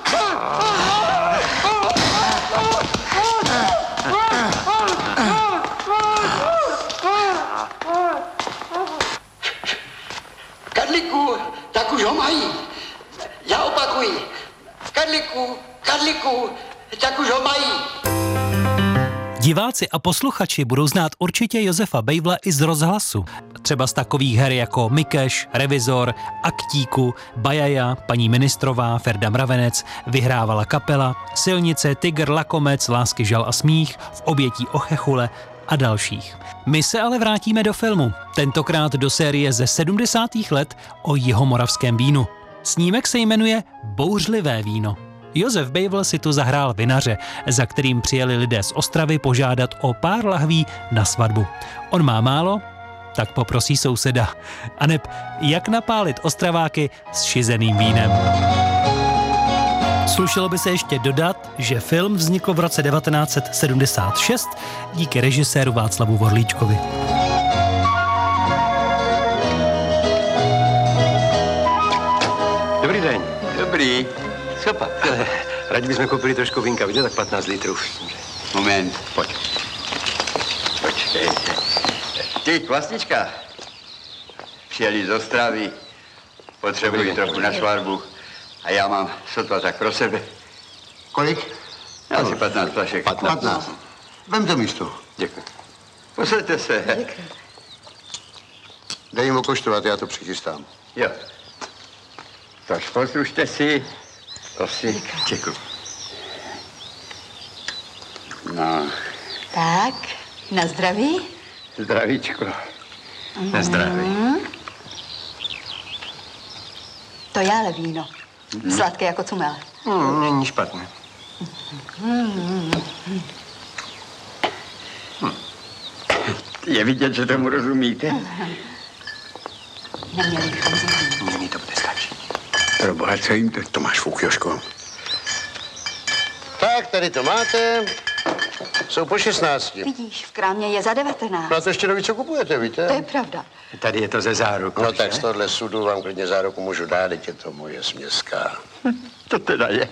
Karlíku, tak už ho mají. Já opakuji. Karlíku, tak už ho mají. Diváci a posluchači budou znát určitě Josefa Bejvla i z rozhlasu. Třeba z takových her jako Mikeš, Revizor, Aktíku, Bajaja, Paní ministrová, Ferda Mravenec, Vyhrávala kapela, Silnice, Tygr, Lakomec, Lásky, žal a smích, V obětí Ochechule a dalších. My se ale vrátíme do filmu, tentokrát do série ze 70. let o jihomoravském vínu. Snímek se jmenuje Bouřlivé víno. Josef Bejvl si tu zahrál vinaře, za kterým přijeli lidé z Ostravy požádat o pár lahví na svatbu. On má málo, tak poprosí souseda. Aneb jak napálit Ostraváky s šizeným vínem. Slušelo by se ještě dodat, že film vznikl v roce 1976 díky režiséru Václavu Vorlíčkovi. Dobrý den. Dobrý. Co pak? Rádi bychom koupili trošku vínka, vidíte, tak 15 litrů. Moment, pojď. Počkejte. Ty, Kvasnička, přijeli z Ostravy, potřebuji trochu na svatbu a já mám sotva tak pro sebe. Kolik? Asi 15 flašek. 15. Vemte místo. Děkuji. Posaďte se. Děkuji. Dej jim okoštovat, já to přichystám. Jo. Tož poslušte si. Prosím. Děkuji. No. Tak, na zdraví. Zdravíčko. Na zdraví. To je ale víno. Sladké jako cumel. Není špatné. Je vidět, že tomu rozumíte? Neměli bychom zimní. Nyní to bude stačit. Proboha, co jim to? To máš fuk, Jožko. Tak, tady to máte. Jsou po 16. Vidíš, v krámě je za 19. No a to ještě neví, co kupujete, víte? To je pravda. Tady je to ze zárukou. No tak z tohle sudu vám klidně záruku můžu dát, teď je to moje směská. To teda je.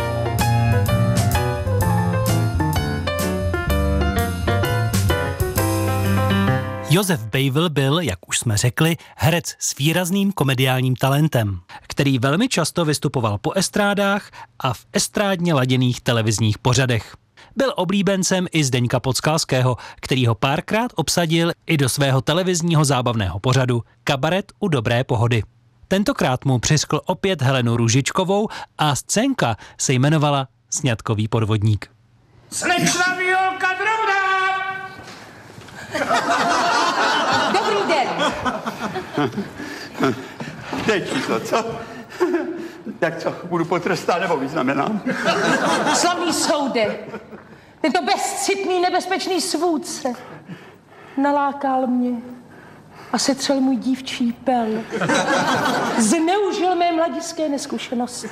Josef Bejvl byl, jak už jsme řekli, herec s výrazným komediálním talentem, který velmi často vystupoval po estrádách a v estrádně laděných televizních pořadech. Byl oblíbencem i Zdeňka Podskalského, který ho párkrát obsadil i do svého televizního zábavného pořadu Kabaret u dobré pohody. Tentokrát mu přiskl opět Helenu Růžičkovou a scénka se jmenovala Sňatkový podvodník. Slečna Violka Drobná! Dobrý den. To je číslo, co? Tak co, budu potrestán nebo vyznamenám? Slavný soude, tento bezcitný, nebezpečný svůdce nalákal mě a setřel můj dívčí pel. Zneužil mé mladické neskušenosti.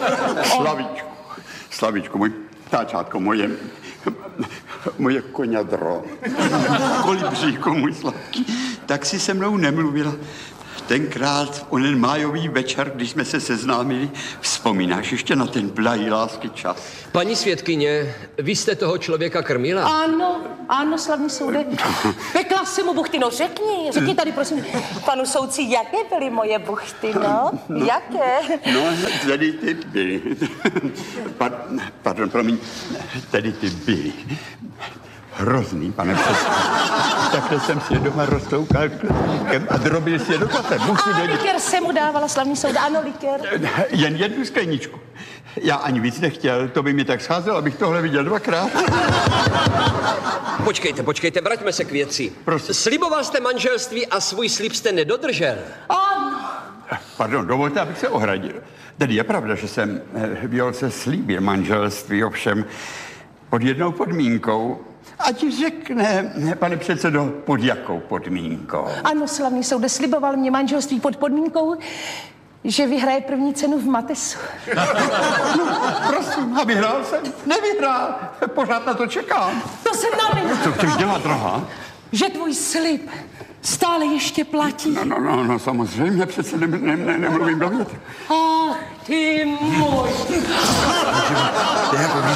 Slavíčku, můj táčátko, moje koňadro, kolibříko, můj sladký, tak si se mnou nemluvila. Tenkrát, onen májový večer, když jsme se seznámili, vzpomínáš ještě na ten blahý lásky čas? Paní svědkyně, vy jste toho člověka krmila? Ano, slavný soude. Pekla jsem mu buchty, no řekni tady prosím panu soudci, jaké byly moje buchty, no? Jaké? No, tedy ty byly. Pardon, promiň, tedy ty byly. Hrozný, pane předsedo. Takhle jsem si je doma roztoukal klíčkem a drobil si je do kafe. Likér jsem mu dávala, slavný soude, ano, likér. Jen jednu skleničku. Já ani víc nechtěl, to by mi tak scházelo, abych tohle viděl dvakrát. Počkejte, vraťme se k věci. Prosím. Sliboval jste manželství a svůj slib jste nedodržel. Ano. Pardon, dovolte, abych se ohradil. Tedy je pravda, že jsem Violce slíbil manželství, ovšem pod jednou podmínkou. Ať řekne, pane předsedo, pod jakou podmínkou? Ano, slavný soude, sliboval mě manželství pod podmínkou, že vyhraje první cenu v Matesu. No, prosím, a vyhrál jsem? Nevyhrál. Pořád na to čekám. To jsem navinil. Co chceš dělat, drahá? Že tvůj slib stále ještě platí. No, samozřejmě, přece nemluvím do větru. Ach, ty můj.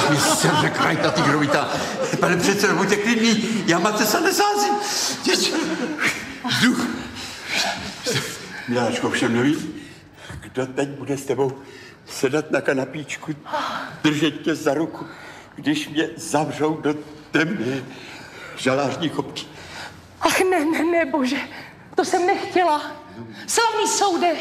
Až mi serže krajta tygrovita. Pane předsedo, buďte klidný, já matce se nesázím. Vzduch. Miláčko, všem nevím, kdo teď bude s tebou sedat na kanapíčku, držet tě za ruku, když mě zavřou do temné žalářní kopky. Ach ne, bože, to jsem nechtěla. Slavný soude.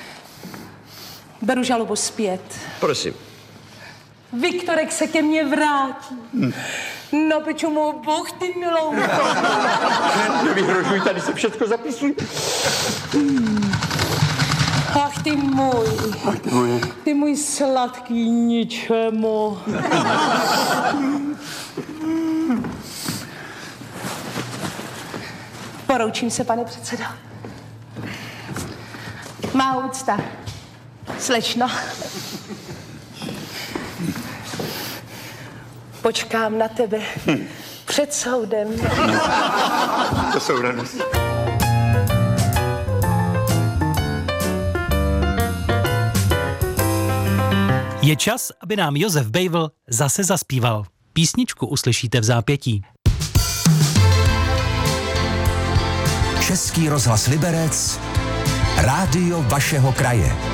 Beru žalobu zpět. Prosím. Viktorek se ke mně vrátí. No, piču mou Bůh, ty milouko. Nevyhrožuj, tady se všechno zapisuj. Ach, ty můj. Ty můj sladký ničemu. Poroučím se, pane předsedo. Má úcta. Slečno. Počkám na tebe před soudem. To jsou radosti. Je čas, aby nám Josef Bejvl zase zaspíval. Písničku uslyšíte v zápětí. Český rozhlas Liberec, rádio vašeho kraje.